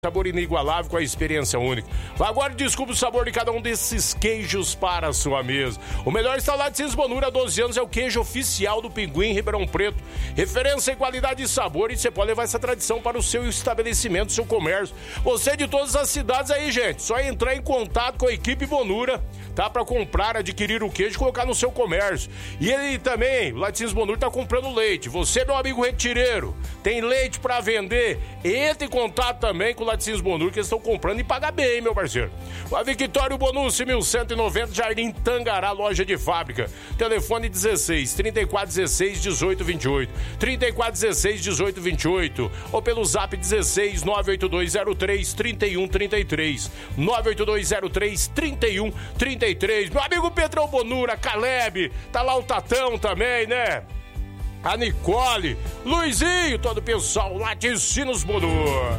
Sabor inigualável com a experiência única. Agora descubra o sabor de cada um desses queijos para a sua mesa. O melhor está lá de Laticínios Bonura, há 12 anos, é o queijo oficial do Pinguim Ribeirão Preto. Referência em qualidade e sabor, e você pode levar essa tradição para o seu estabelecimento, seu comércio. Você de todas as cidades aí, gente, só entrar em contato com a equipe Bonura, tá? Para comprar, adquirir o queijo e colocar no seu comércio. E ele também, o Laticínios Bonura, tá comprando leite. Você, meu amigo retireiro, tem leite para vender? Entre em contato também com o Laticínios Bonura, que eles estão comprando e paga bem, meu parceiro. A Victório Bonucci, 1190, Jardim Tangará, loja de fábrica. Telefone 16 34 16 18 28. 34 16 18 28. Ou pelo zap 16 98203 31 33. 98203 31 33. Meu amigo Pedrão Bonura, Caleb, tá lá o Tatão também, né? A Nicole, Luizinho, todo o pessoal, Laticínios Bonura.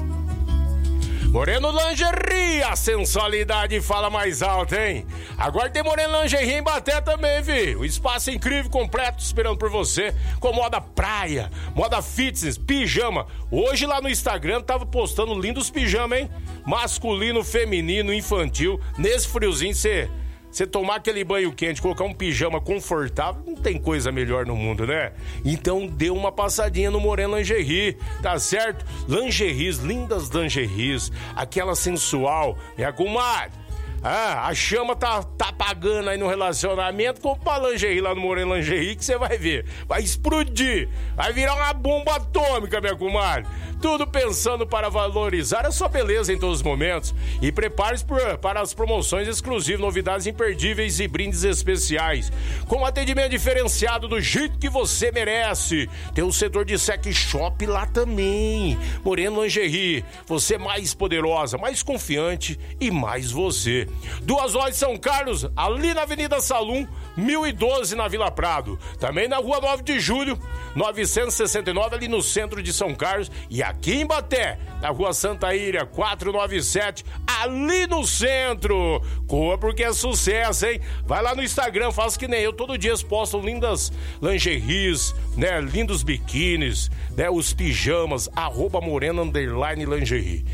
Moreno Lingerie, a sensualidade fala mais alto, hein? Agora tem Moreno Lingerie em Baté também, viu? Um espaço incrível, completo, esperando por você, com moda praia, moda fitness, pijama. Hoje lá no Instagram tava postando lindos pijamas, hein? Masculino, feminino, infantil. Nesse friozinho você tomar aquele banho quente, colocar um pijama confortável, não tem coisa melhor no mundo, né? Então dê uma passadinha no Moreno Lingerie, tá certo? Lingeries, lindas lingeries, aquela sensual, minha comadre. A chama tá apagando aí no relacionamento, compra a lingerie lá no Moreno Lingerie que você vai ver. Vai explodir, vai virar uma bomba atômica, minha comadre. Tudo pensando para valorizar a sua beleza em todos os momentos. E prepare-se para as promoções exclusivas, novidades imperdíveis e brindes especiais. Com atendimento diferenciado do jeito que você merece. Tem o setor de sex shop lá também. Moreno Lingerie, você mais poderosa, mais confiante e mais você. 2 lojas de São Carlos, ali na Avenida Salum, 1012 na Vila Prado. Também na Rua 9 de Julho, 969, ali no centro de São Carlos. E aqui em Baté, na Rua Santa Íria, 497, ali no centro. Corra porque é sucesso, hein? Vai lá no Instagram, faz que nem eu. Todo dia eles postam lindas lingeries, né? Lindos biquínis, né? Os pijamas, @moreno_lingerie.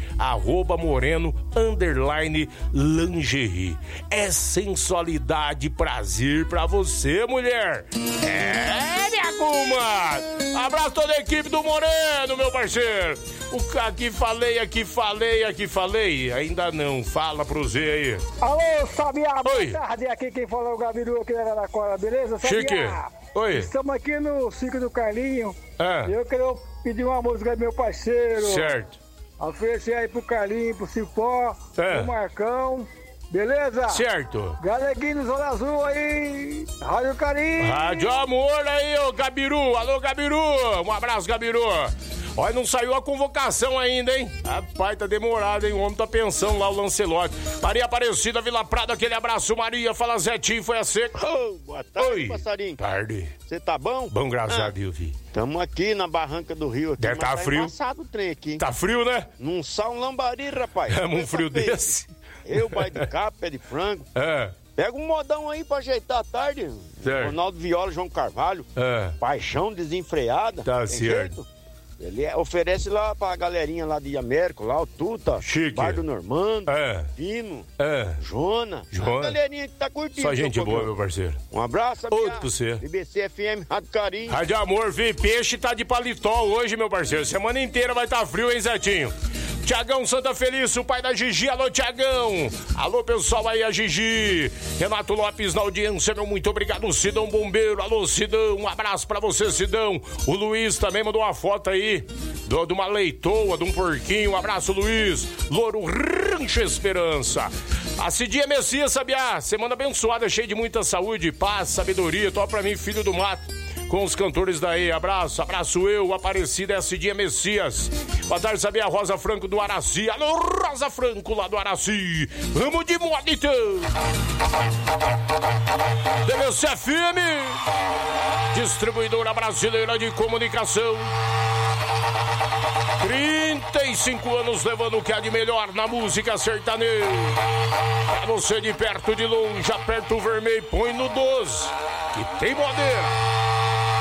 @moreno_lingerie. É sensualidade e prazer pra você, mulher. É, minha comadre. Abraço toda a equipe do Moreno, meu parceiro. Aqui falei. Ainda não. Fala pro Zé aí. Alô, Sabiá. Oi. Boa tarde. Aqui quem fala é o Gabiru aqui da Araraquara, beleza, Sabiá? Chique. Oi. Estamos aqui no Circo do Carlinho. Ah. Eu quero pedir uma música do meu parceiro. Certo. Oferecer aí pro Carlinho, pro Cipó, É. pro Marcão. Beleza? Certo. Galeguinho, Zona Azul aí. Rádio Carinho. Rádio Amor aí, ô Gabiru. Alô, Gabiru. Um abraço, Gabiru. Olha, não saiu a convocação ainda, hein? Rapaz, tá demorado, hein? O homem tá pensando lá, o Lancelote. Maria Aparecida, Vila Prado, aquele abraço, Maria. Fala, Zetinho, foi a seca. Oh, boa tarde, Oi. passarinho. Tarde. Você tá bom? Bom, graças a Deus, vi. Tamo aqui na barranca do rio. Aqui, Deve mas tá frio. embaçado o trem aqui, hein? Tá frio, né? Num sal, um lambari, rapaz. É um frio desse. Eu, bai de capa, pé de frango. É. Pega um modão aí pra ajeitar a tarde. Certo. Ronaldo Viola, João Carvalho. É. Paixão desenfreada. Tá Tem certo. jeito? Ele oferece lá pra galerinha lá de Américo, lá o Tuta, Chique. Bar do Normando, É. Pino, É. Jona. Jona. A galerinha que tá curtindo. Só gente seu boa, programa. meu parceiro. Um abraço, Outro Abiá. pra você. BBC FM, Rádio Carinho. Rádio Amor, vi. Peixe tá de paletó hoje, meu parceiro. Semana inteira vai tá frio, hein, Zetinho? Tiagão Santa Felício, o pai da Gigi. Alô, Tiagão. Alô, pessoal aí, a Gigi. Renato Lopes na audiência, meu muito obrigado. Sidão Bombeiro. Alô, Sidão. Um abraço pra você, Sidão. O Luiz também mandou uma foto aí de uma leitoa, de um porquinho. Um abraço, Luiz. Louro Rancho Esperança. A Cidinha Messias, Sabiá. Semana abençoada, cheia de muita saúde, paz, sabedoria. Toca pra mim, filho do mato. Com os cantores daí, abraço eu, Aparecida, Cidinha Messias. Boa tarde, Sabia, Rosa Franco do Araci. Alô, Rosa Franco lá do Araci. Vamos de moda então. DVC FM, distribuidora brasileira de comunicação. 35 anos levando o que há de melhor na música sertaneja. Pra você de perto, de longe, aperta o vermelho, põe no 12, que tem modelo.